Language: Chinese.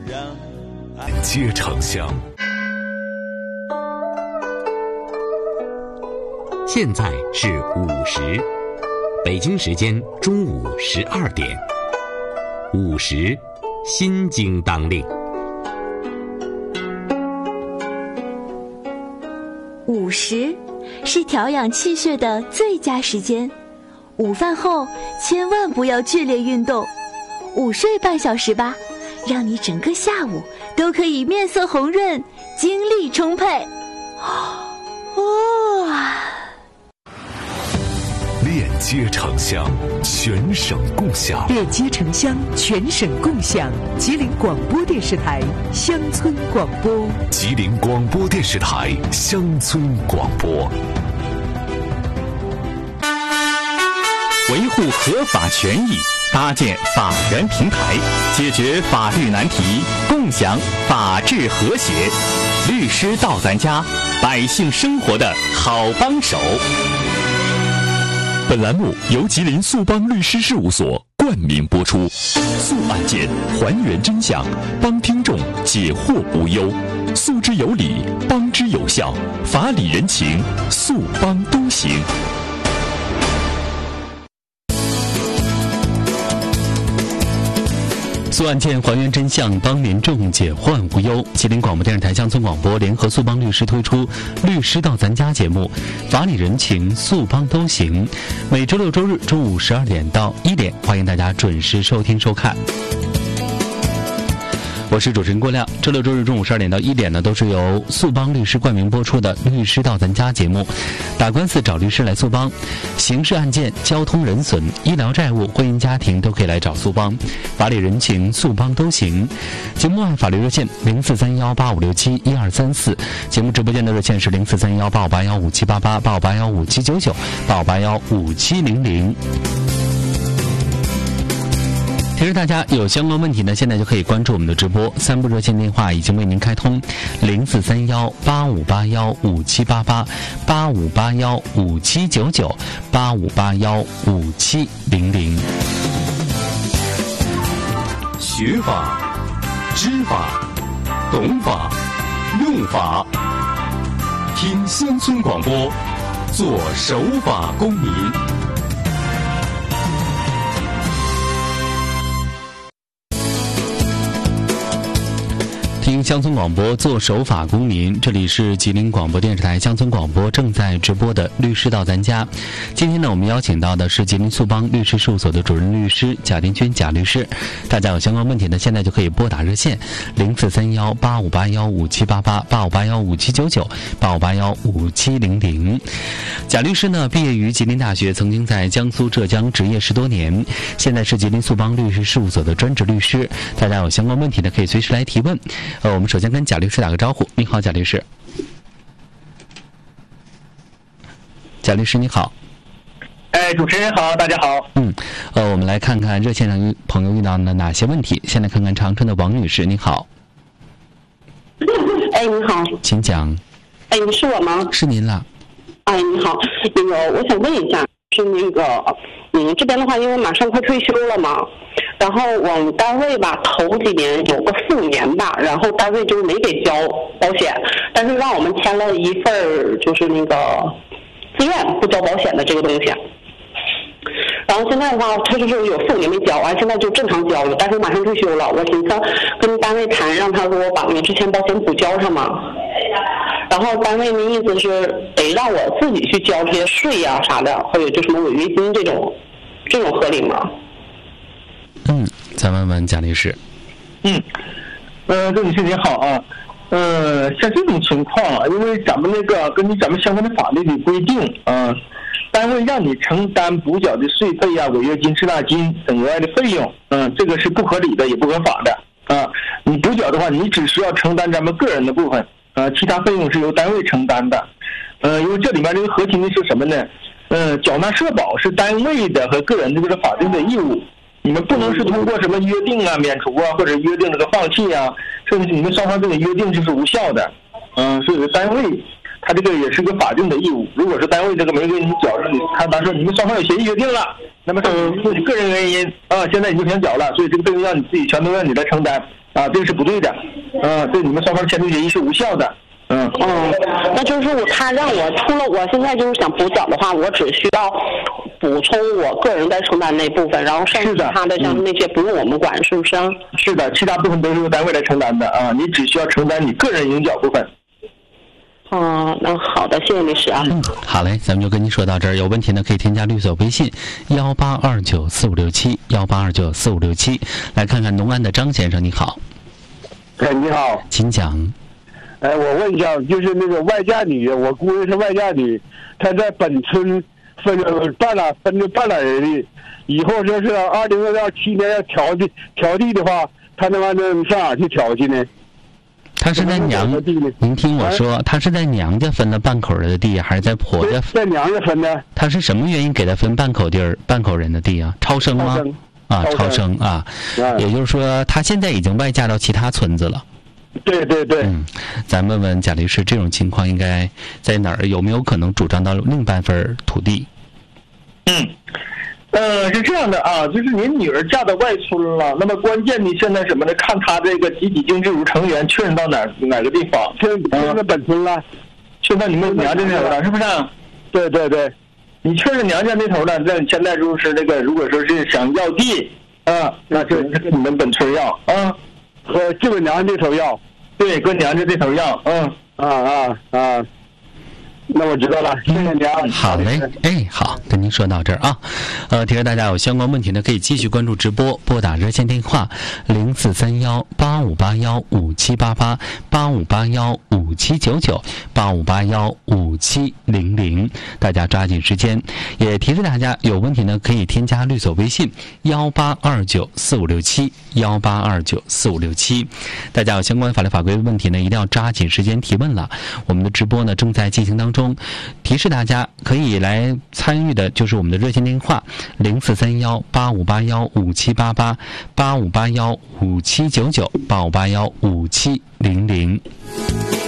接城乡。现在是5时，北京时间中午12点。5时，心经当令。 5时是调养气血的最佳时间，午饭后千万不要剧烈运动，午睡半小时吧，让你整个下午都可以面色红润，精力充沛。 链接城乡，全省共享。 链接城乡，全省共享。吉林广播电视台乡村广播。 吉林广播电视台乡村广播。 维护合法权益，搭建法源平台，解决法律难题，共享法治和谐。律师到咱家，百姓生活的好帮手。本栏目由吉林速帮律师事务所冠名播出，速案件还原真相，帮听众解惑无忧，诉之有理，帮之有效，法理人情，速帮都行。速案件还原真相，帮民众解患无忧。吉林广播电视台乡村广播联合速帮律师推出律师到咱家节目，法理人情，速帮都行。每周六周日中午12点到1点，欢迎大家准时收听收看。我是主持人郭亮，周六周日中午12点到1点呢，都是由速帮律师冠名播出的律师到咱家节目。打官司找律师来速帮，刑事案件、交通人损、医疗债务、婚姻家庭都可以来找速帮，法理人情，速帮都行。节目外法律热线043185671234，节目直播间的热线是0431855788、85815799、85815700。其实大家有相关问题呢，现在就可以关注我们的直播，3部热线电话已经为您开通：043185815788、85815799、85815700。 学法、知法、懂法、用法，听乡村广播，做守法公民。 听乡村广播，做守法公民。这里是吉林广播电视台乡村广播正在直播的律师到咱家。今天呢，我们邀请到的是吉林速帮律师事务所的主任律师贾林军贾律师。大家有相关问题呢，现在就可以拨打热线043185815788、85815799、85815700。贾律师呢，毕业于吉林大学，曾经在江苏、浙江执业10多年，现在是吉林速帮律师事务所的专职律师。大家有相关问题呢，可以随时来提问。我们首先跟贾律师打个招呼。你好，贾律师。贾律师你好。 主持人好，大家好。 我们来看看热线上朋友遇到了哪些问题。先来看看长春的王女士，你好。 你好。 请讲。 是我吗？ 是您了。 你好，我想问一下，是这边的话，因为马上快退休了嘛，然后我们单位吧，头几年有个4、5年吧，然后单位就没给交保险，但是让我们签了一份就是自愿不交保险的这个东西。然后现在的话，他就是有4、5年没交，现在就正常交了，但是马上退休了，我寻思跟单位谈，让他给我把之前保险补交上嘛。然后单位的意思是得让我自己去交这些税呀啥的，或者就什么违约金这种合理吗？ 再问问贾律师。 这女士您好啊。像这种情况啊，因为咱们根据咱们相关的法律的规定啊，单位让你承担补缴的税费呀、违约金、滞纳金等额外的费用，这个是不合理的，也不合法的啊。你补缴的话，你只需要承担咱们个人的部分，其他费用是由单位承担的。因为这里面这个核心的是什么呢？缴纳社保是单位的和个人的这个法定的义务，你们不能是通过什么约定啊、免除啊，或者约定这个放弃啊，甚至你们双方这个约定就是无效的。所以单位他这个也是个法定的义务。如果是单位这个没给你缴，他说你们双方有协议约定了，那么是你个人原因啊，现在你就想缴了，所以这个费用让你自己全都让你来承担， 这个是不对的，对你们双方签订协议是无效的。 那就是他让我除了我现在就是想补缴的话，我只需要补充我个人在承担那部分，然后剩下他的像那些不用我们管，是不是？ 是的，其他部分都是由单位来承担的啊，你只需要承担你个人应缴部分。 那好的，谢谢律师啊。 好嘞，咱们就跟您说到这儿。有问题呢，可以添加律所微信1829456718294567，来看看农安的张先生，你好。 你好， 请讲。 我问一下，就是那个外嫁女，我姑爷是外嫁女，她在本村分半拉人地，以后说是2027年要调地的话，她能上哪去调去呢？ 她是在您听我说，她是在娘家分了半口人的地，还是在婆家？ 在娘家分的。 她是什么原因给她分半口人的地啊？超生吗？超生啊，也就是说，她现在已经外嫁到其他村子了。 对。 咱问问贾律师，这种情况应该在哪儿？有没有可能主张到另半份土地？ 是这样的啊，就是您女儿嫁到外村了，那么关键的现在什么呢？看她这个集体经济组成员确认到哪个地方？ 确认本村了， 确认到你们娘家那头了，是不是？ 对， 你确认娘家那头了，那现在就是这个，如果说是想要地那就是跟你们本村要和就跟娘家这头要， 对，跟娘家这头要， 那我知道了，谢谢您啊。 好嘞，好，跟您说到这儿啊。提示大家有相关问题呢，可以继续关注直播，拨打热线电话0431858157888581579985815700，大家抓紧时间。也提示大家有问题呢，可以添加律所微信1829456718294567。大家有相关法律法规的问题呢，一定要抓紧时间提问了。我们的直播呢正在进行当中。提示大家可以来参与的就是我们的热线电话0431858157888581579985815700。